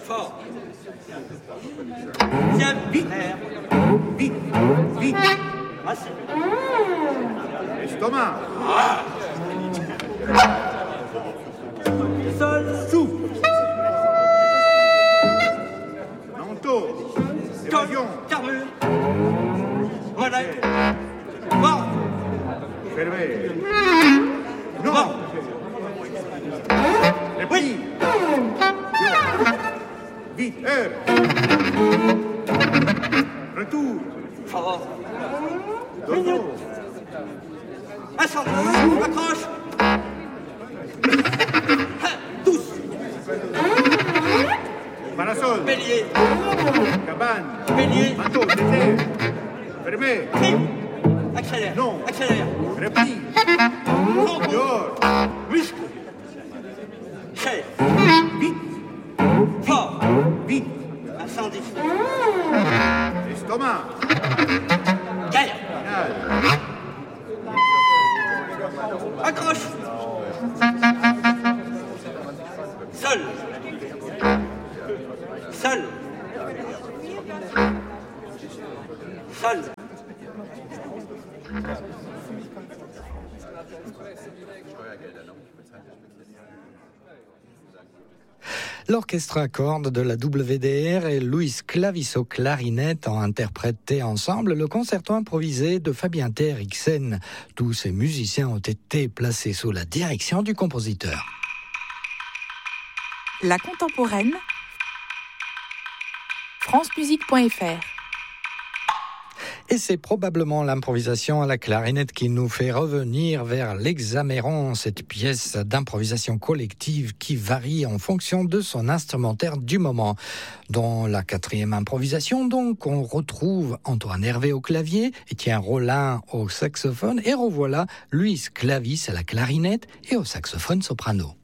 Fort. Tiens, vite. Vite. Vite. Assez. Estomac. Sol. Souffle. Manteau. Évasion. Carmure. Monnaie. Mort. Fermé. Non. Mort. Repli. Vite. Heure. Retour. Fort. Dodo. Incendie. Accroche. Tous. Parasol. Bélier. Cabane. Bélier. Manteau. Désert. Fermé. Crime. Accélère. Non. Accélère. Repli. Tronc. Dehors. Muscle. Chair. Vite. Fort. Vite. Incendie. Estomac. Guerre. Final. Accroche. Sol. Sol. Sol. L'orchestre à cordes de la WDR et Luis Clavis au clarinette ont interprété ensemble le concerto improvisé de Fabien Teriksen. Tous ces musiciens ont été placés sous la direction du compositeur. La contemporaine, francemusique.fr. Et c'est probablement l'improvisation à la clarinette qui nous fait revenir vers l'Hexaméron, cette pièce d'improvisation collective qui varie en fonction de son instrumentaire du moment. Dans la 4e improvisation, donc, on retrouve Antoine Hervé au clavier, Étienne Rollin au saxophone, et revoilà Luis Clavis à la clarinette et au saxophone soprano.